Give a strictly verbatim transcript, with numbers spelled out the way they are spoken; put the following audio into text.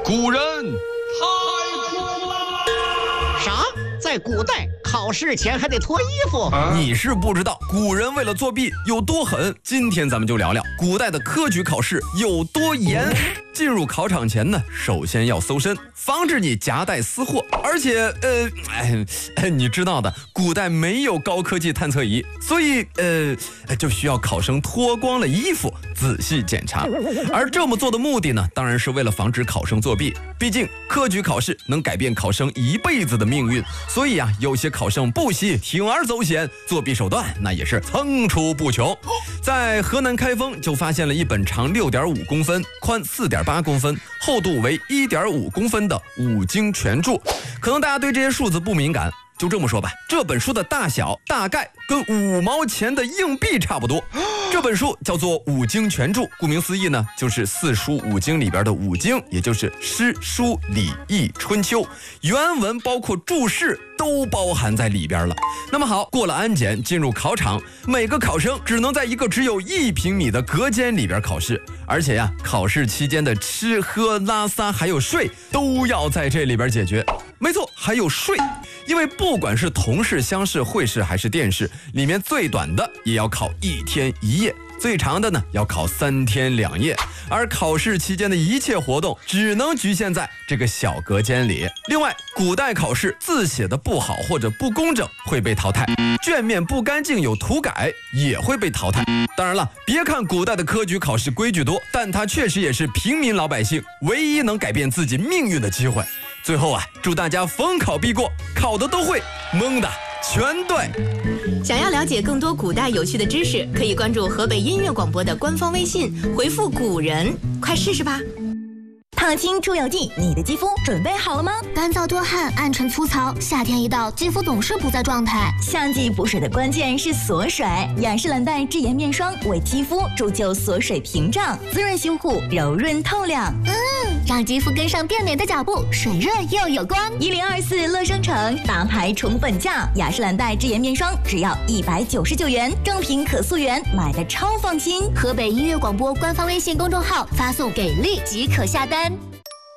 古人太苦了。 啥？在古代考试前还得脱衣服？ 啊、 你是不知道古人为了作弊有多狠。今天咱们就聊聊古代的科举考试有多严。进入考场前呢，首先要搜身，防止你夹带私货。而且，呃，哎，你知道的，古代没有高科技探测仪，所以，呃，就需要考生脱光了衣服仔细检查。而这么做的目的呢，当然是为了防止考生作弊。毕竟科举考试能改变考生一辈子的命运，所以啊，有些考生不惜铤而走险，作弊手段那也是层出不穷。在河南开封就发现了一本长六点五公分、宽四点八公分、厚度为一点五公分的五经全著。可能大家对这些数字不敏感，就这么说吧，这本书的大小大概跟五毛钱的硬币差不多。这本书叫做五经全著，顾名思义呢，就是四书五经里边的五经，也就是诗、书、礼、易、春秋，原文包括注释都包含在里边了。那么好，过了安检，进入考场，每个考生只能在一个只有一平米的隔间里边考试，而且呀，考试期间的吃喝拉撒还有睡都要在这里边解决。没错，还有睡，因为不管是同事、乡试、会试还是殿试，里面最短的也要考一天一夜，最长的呢要考三天两夜，而考试期间的一切活动只能局限在这个小隔间里。另外，古代考试字写的不好或者不工整会被淘汰，卷面不干净有涂改也会被淘汰。当然了，别看古代的科举考试规矩多，但它确实也是平民老百姓唯一能改变自己命运的机会。最后啊，祝大家逢考必过，考的都会，蒙的全对。 想要了解更多古代有趣的知识，可以关注河北音乐广播的官方微信，回复古人，快试试吧。 烫青出油剂，你的肌肤准备好了吗？ 干燥多汗、暗沉粗糙，夏天一到，肌肤总是不在状态。 夏季补水的关键是锁水，雅诗兰黛智颜面霜为肌肤铸就锁水屏障，滋润修护，柔润透亮。 嗯，让肌肤跟上变美的脚步，水润又有光。 一零二四乐生城大牌宠粉价，雅诗兰黛智颜面霜只要一百九十九元，正品可溯源，买的超放心。 河北音乐广播官方微信公众号发送给力即可下单。